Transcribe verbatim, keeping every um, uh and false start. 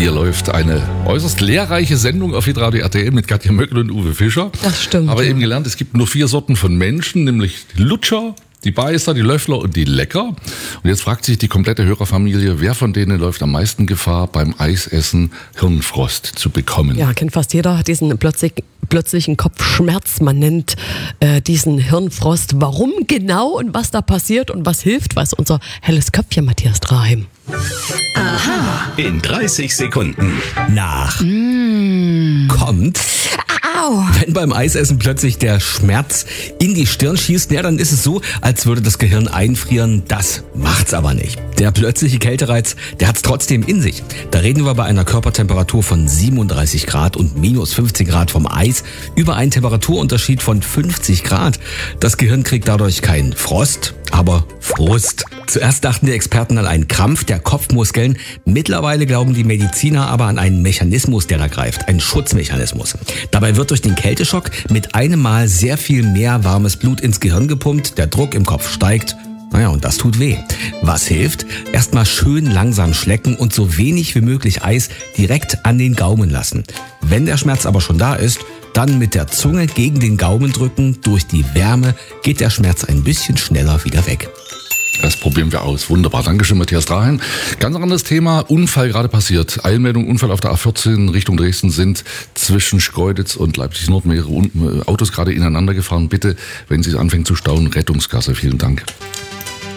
Hier läuft eine äußerst lehrreiche Sendung auf Hitradio R T L mit Katja Möckel und Uwe Fischer. Das stimmt. Aber ja. eben gelernt, es gibt nur vier Sorten von Menschen, nämlich die Lutscher, die Beißer, die Löffler und die Lecker. Und jetzt fragt sich die komplette Hörerfamilie, wer von denen läuft am meisten Gefahr, beim Eisessen Hirnfrost zu bekommen? Ja, kennt fast jeder, hat diesen plötzlich, plötzlichen Kopfschmerz. Man nennt äh, diesen Hirnfrost. Warum genau und was da passiert und was hilft, weiß unser helles Köpfchen Matthias Draheim. Aha. In dreißig Sekunden. Nach. Mm. Kommt. Au. Wenn beim Eisessen plötzlich der Schmerz in die Stirn schießt, ja, dann ist es so, als würde das Gehirn einfrieren. Das macht's aber nicht. Der plötzliche Kältereiz, der hat's trotzdem in sich. Da reden wir bei einer Körpertemperatur von siebenunddreißig Grad und minus fünfzehn Grad vom Eis über einen Temperaturunterschied von fünfzig Grad. Das Gehirn kriegt dadurch keinen Frost, aber Frust. Zuerst dachten die Experten an einen Krampf der Kopfmuskeln. Mittlerweile glauben die Mediziner aber an einen Mechanismus, der da greift. Ein Schutzmechanismus. Dabei wird durch den Kälteschock mit einem Mal sehr viel mehr warmes Blut ins Gehirn gepumpt. Der Druck im Kopf steigt. Naja, und das tut weh. Was hilft? Erstmal schön langsam schlecken und so wenig wie möglich Eis direkt an den Gaumen lassen. Wenn der Schmerz aber schon da ist, dann mit der Zunge gegen den Gaumen drücken. Durch die Wärme geht der Schmerz ein bisschen schneller wieder weg. Das probieren wir aus. Wunderbar. Dankeschön, Matthias Draheim. Ganz anderes Thema. Unfall gerade passiert. Eilmeldung, Unfall auf der A vierzehn Richtung Dresden, sind zwischen Schkeuditz und Leipzig Nord mehrere Autos gerade ineinander gefahren. Bitte, wenn es anfängt zu stauen, Rettungsgasse. Vielen Dank.